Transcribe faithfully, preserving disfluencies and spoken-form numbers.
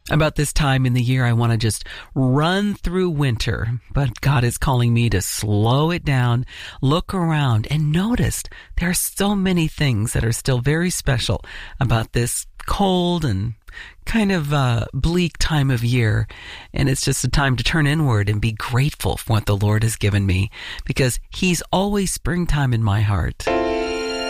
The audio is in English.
About this time in the year, I want to just run through winter, but God is calling me to slow it down, look around, and notice there are so many things that are still very special about this cold and kind of uh, bleak time of year. And it's just a time to turn inward and be grateful for what the Lord has given me, because He's always springtime in my heart.